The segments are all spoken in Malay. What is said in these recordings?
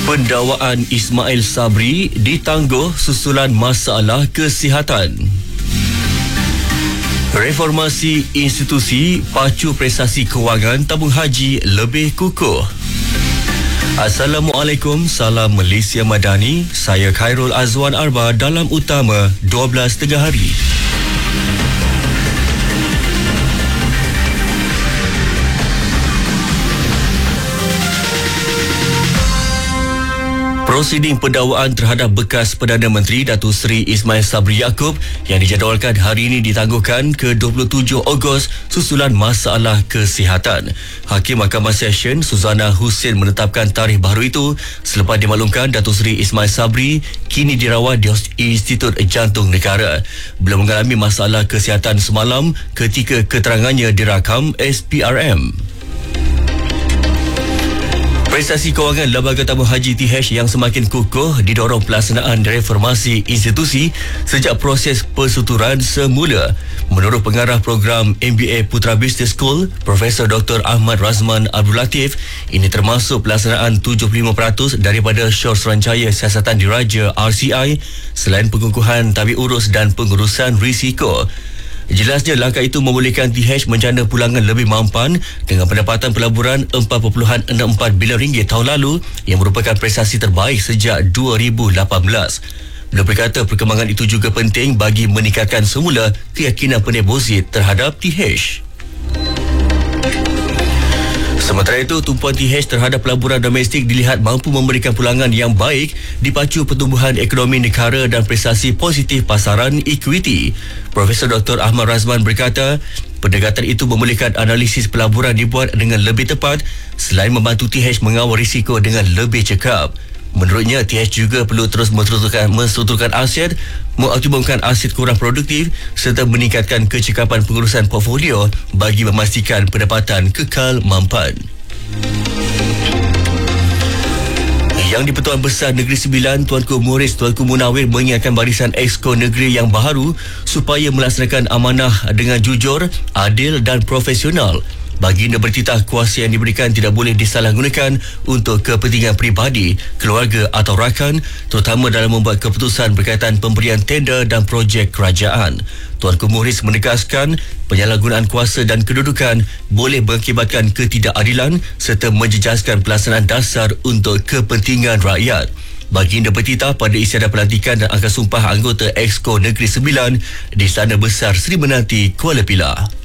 Pendakwaan Ismail Sabri ditangguh susulan masalah kesihatan. Reformasi institusi pacu prestasi kewangan tabung haji lebih kukuh. Assalamualaikum, salam Malaysia Madani. Saya Khairul Azwan Arba dalam utama 12 tengah hari. Prosiding pendakwaan terhadap bekas Perdana Menteri Datuk Seri Ismail Sabri Yaakob yang dijadualkan hari ini ditangguhkan ke 27 Ogos susulan masalah kesihatan. Hakim Mahkamah Session Suzana Hussein menetapkan tarikh baru itu selepas dimaklumkan Datuk Seri Ismail Sabri kini dirawat di Institut Jantung Negara. Beliau mengalami masalah kesihatan semalam ketika keterangannya dirakam SPRM. Prestasi kewangan Lembaga Tabung Haji TH yang semakin kukuh didorong pelaksanaan reformasi institusi sejak proses persuturan semula. Menurut pengarah program MBA Putra Business School, Profesor Dr. Ahmad Razman Abdul Latif, ini termasuk pelaksanaan 75% daripada syur Suruhanjaya Siasatan Diraja RCI selain pengukuhan tabik urus dan pengurusan risiko. Jelasnya langkah itu membolehkan TH menjana pulangan lebih mampan dengan pendapatan pelaburan 4.64 bilion ringgit tahun lalu yang merupakan prestasi terbaik sejak 2018. Beliau berkata perkembangan itu juga penting bagi meningkatkan semula keyakinan pendeposit terhadap TH. Sementara itu, tumpuan TH terhadap pelaburan domestik dilihat mampu memberikan pulangan yang baik dipacu pertumbuhan ekonomi negara dan prestasi positif pasaran equity. Profesor Dr. Ahmad Razman berkata, pendekatan itu membolehkan analisis pelaburan dibuat dengan lebih tepat selain membantu TH mengawal risiko dengan lebih cekap. Menurutnya, TH juga perlu terus menstrukturkan aset, mengoptimumkan aset kurang produktif serta meningkatkan kecekapan pengurusan portfolio bagi memastikan pendapatan kekal mampan. Yang di-Pertuan Besar Negeri Sembilan, Tuanku Muhriz Tuanku Munawir mengingatkan barisan Exco Negeri yang baharu supaya melaksanakan amanah dengan jujur, adil dan profesional. Baginda bertitah kuasa yang diberikan tidak boleh disalahgunakan untuk kepentingan peribadi, keluarga atau rakan, terutama dalam membuat keputusan berkaitan pemberian tender dan projek kerajaan. Tuanku Muhriz menegaskan penyalahgunaan kuasa dan kedudukan boleh mengakibatkan ketidakadilan serta menjejaskan pelaksanaan dasar untuk kepentingan rakyat. Baginda bertitah pada isyada pelantikan dan angkat sumpah anggota Exco Negeri Sembilan di Istana Besar Seri Menanti, Kuala Pilah.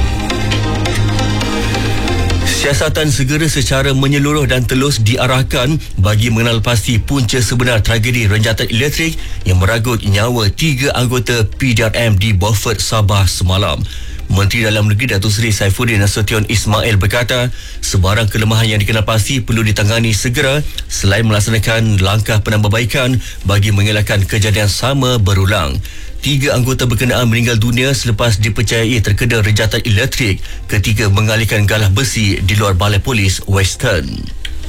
Siasatan segera secara menyeluruh dan telus diarahkan bagi mengenal pasti punca sebenar tragedi renjatan elektrik yang meragut nyawa 3 anggota PDRM di Beaufort, Sabah semalam. Menteri Dalam Negeri Datuk Seri Saifuddin Nasution Ismail berkata, sebarang kelemahan yang dikenal pasti perlu ditangani segera selain melaksanakan langkah penambahbaikan bagi mengelakkan kejadian sama berulang. 3 anggota berkenaan meninggal dunia selepas dipercayai terkena renjatan elektrik ketika mengalihkan galah besi di luar Balai Polis Western.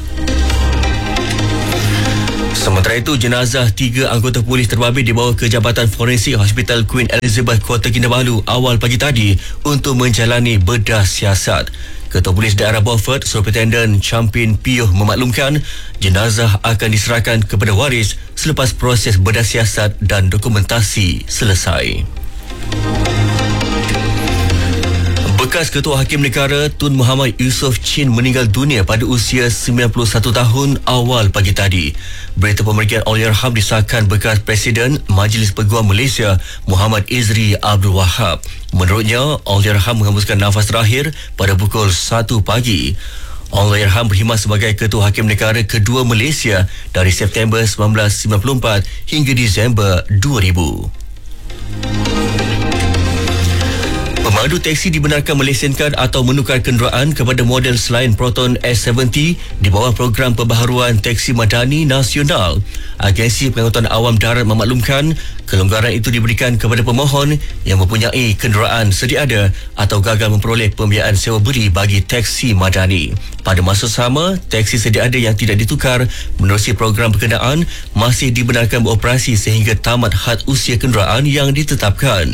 Sementara itu, jenazah 3 anggota polis terbabit dibawa ke Jabatan Forensik Hospital Queen Elizabeth Kota Kinabalu awal pagi tadi untuk menjalani bedah siasat. Ketua Polis Daerah Beaufort, Superintendent Champin Piuh memaklumkan jenazah akan diserahkan kepada waris selepas proses bedah siasat dan dokumentasi selesai. Bekas Ketua Hakim Negara Tun Muhammad Yusof Chin meninggal dunia pada usia 91 tahun awal pagi tadi. Berita pemerigian Allahyarham disahkan bekas Presiden Majlis Peguam Malaysia Muhammad Izri Abdul Wahab. Menurutnya, Allahyarham menghembuskan nafas terakhir pada pukul 1 pagi. Allahyarham berkhidmat sebagai Ketua Hakim Negara kedua Malaysia dari September 1994 hingga Disember 2000. Pemandu teksi dibenarkan melesonkan atau menukar kenderaan kepada model selain Proton S70 di bawah program pembaharuan Teksi Madani Nasional. Agensi Pengangkutan Awam Darat memaklumkan kelonggaran itu diberikan kepada pemohon yang mempunyai kenderaan sedia ada atau gagal memperoleh pembiayaan sewa beri bagi teksi madani. Pada masa sama, teksi sedia ada yang tidak ditukar menerusi program berkenaan masih dibenarkan beroperasi sehingga tamat had usia kenderaan yang ditetapkan.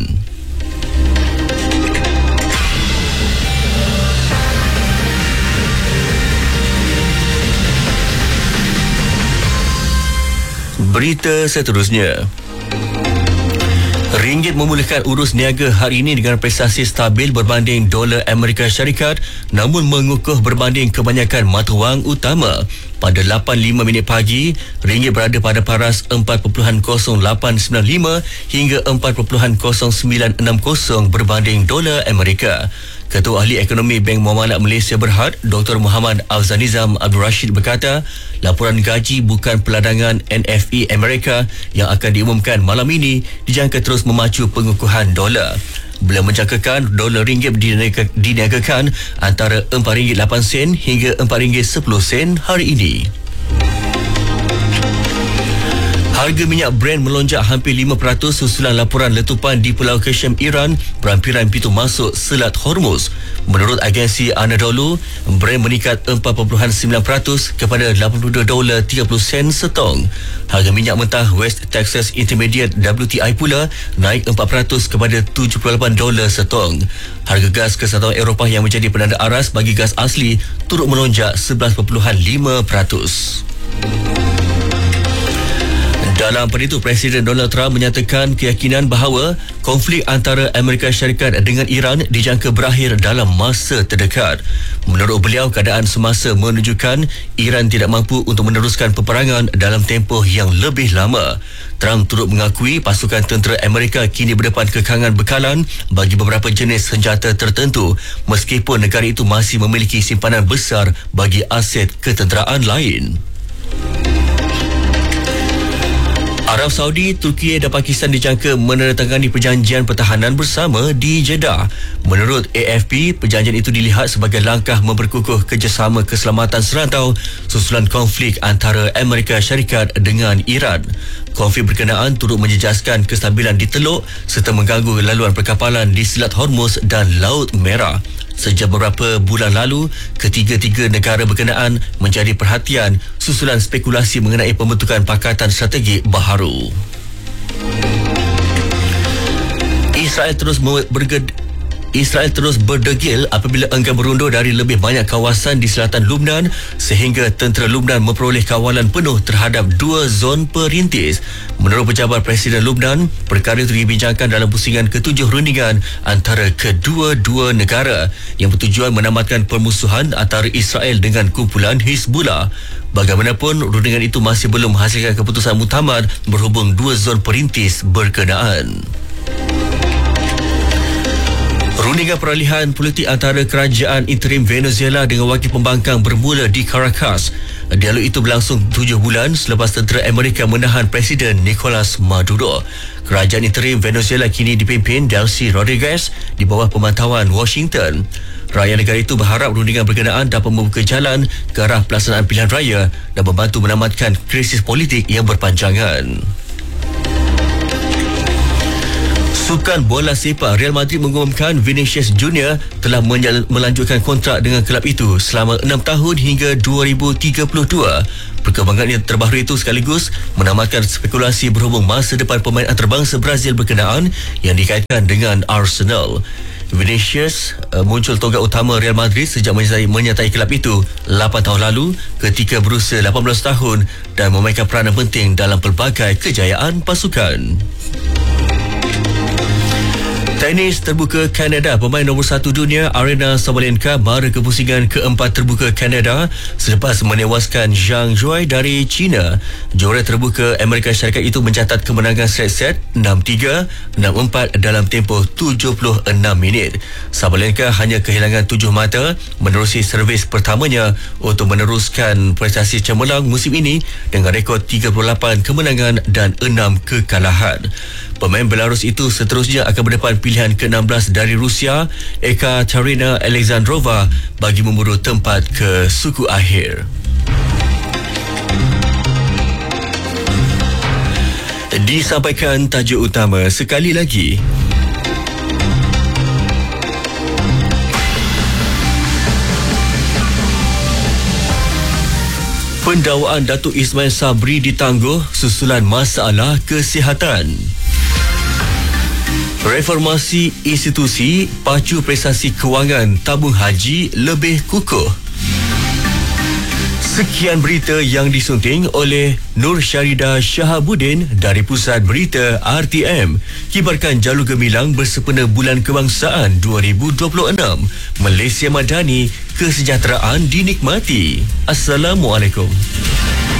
Berita seterusnya. Ringgit memulakan urus niaga hari ini dengan prestasi stabil berbanding dolar Amerika Syarikat, namun mengukuh berbanding kebanyakan mata wang utama. Pada 8.05 pagi, ringgit berada pada paras 4.0895 hingga 4.0960 berbanding dolar Amerika. Ketua Ahli Ekonomi Bank Muamalat Malaysia Berhad, Dr. Muhammad Afzanizam Abdul Rashid berkata, laporan gaji bukan peladangan NFE Amerika yang akan diumumkan malam ini dijangka terus memacu pengukuhan dolar. Beliau menjangkakan dolar ringgit diniagakan antara RM4.08 hingga RM4.10 hari ini. Harga minyak Brent melonjak hampir 5% susulan laporan letupan di Pulau Qasem Iran berhampiran pintu masuk Selat Hormuz. Menurut agensi Anadolu, Brent meningkat 4.9% kepada $82.30 setong. Harga minyak mentah West Texas Intermediate WTI pula naik 4% kepada $78 setong. Harga gas kesatuan Eropah yang menjadi penanda aras bagi gas asli turut melonjak 11.5%. Dalam pada itu, Presiden Donald Trump menyatakan keyakinan bahawa konflik antara Amerika Syarikat dengan Iran dijangka berakhir dalam masa terdekat. Menurut beliau, keadaan semasa menunjukkan Iran tidak mampu untuk meneruskan peperangan dalam tempoh yang lebih lama. Trump turut mengakui pasukan tentera Amerika kini berdepan kekangan bekalan bagi beberapa jenis senjata tertentu, meskipun negara itu masih memiliki simpanan besar bagi aset ketenteraan lain. Arab Saudi, Turki dan Pakistan dijangka menandatangani perjanjian pertahanan bersama di Jeddah. Menurut AFP, perjanjian itu dilihat sebagai langkah memperkukuh kerjasama keselamatan serantau susulan konflik antara Amerika Syarikat dengan Iran. Konflik berkenaan turut menjejaskan kestabilan di Teluk serta mengganggu laluan perkapalan di Selat Hormuz dan Laut Merah. Sejak beberapa bulan lalu, ketiga-tiga negara berkenaan menjadi perhatian susulan spekulasi mengenai pembentukan pakatan strategi baharu. Israel terus berdegil apabila enggan berundur dari lebih banyak kawasan di selatan Lubnan sehingga tentera Lubnan memperoleh kawalan penuh terhadap 2 zon perintis. Menurut pejabat Presiden Lubnan, perkara itu dibincangkan dalam pusingan ke-7 rundingan antara kedua-dua negara yang bertujuan menamatkan permusuhan antara Israel dengan kumpulan Hizbullah. Bagaimanapun, rundingan itu masih belum menghasilkan keputusan muktamar berhubung 2 zon perintis berkenaan. Rundingan peralihan politik antara kerajaan interim Venezuela dengan wakil pembangkang bermula di Caracas. Dialog itu berlangsung 7 bulan selepas tentera Amerika menahan Presiden Nicolas Maduro. Kerajaan interim Venezuela kini dipimpin Delcy Rodriguez di bawah pemantauan Washington. Rakyat negara itu berharap rundingan berkenaan dapat membuka jalan ke arah pelaksanaan pilihan raya dan membantu menamatkan krisis politik yang berpanjangan. Sukan bola sepak Real Madrid mengumumkan Vinicius Junior telah melanjutkan kontrak dengan kelab itu selama 6 tahun hingga 2032. Perkembangan yang terbaru itu sekaligus menamatkan spekulasi berhubung masa depan pemain antarabangsa Brazil berkenaan yang dikaitkan dengan Arsenal. Vinicius muncul tonggak utama Real Madrid sejak menyertai kelab itu 8 tahun lalu ketika berusia 18 tahun dan memainkan peranan penting dalam pelbagai kejayaan pasukan. Tenis terbuka Kanada, pemain nombor 1 dunia Aryna Sabalenka mara ke pusingan keempat terbuka Kanada selepas menewaskan Zhang Zhuai dari China. Juara terbuka Amerika Syarikat itu mencatat kemenangan set-set 6-3, 6-4 dalam tempoh 76 minit. Sabalenka hanya kehilangan 7 mata menerusi servis pertamanya untuk meneruskan prestasi cemerlang musim ini dengan rekod 38 kemenangan dan 6 kekalahan. Pemain Belarus itu seterusnya akan berdepan pilihan ke-16 dari Rusia, Ekaterina Alexandrova, bagi memburu tempat ke suku akhir. Disampaikan tajuk utama sekali lagi. Pendakwaan Datuk Ismail Sabri ditangguh susulan masalah kesihatan. Reformasi institusi pacu prestasi kewangan tabung haji lebih kukuh. Sekian berita yang disunting oleh Nur Syarida Shahabuddin dari Pusat Berita RTM. Kibarkan jalur gemilang bersempena Bulan Kebangsaan 2026. Malaysia Madani, kesejahteraan dinikmati. Assalamualaikum.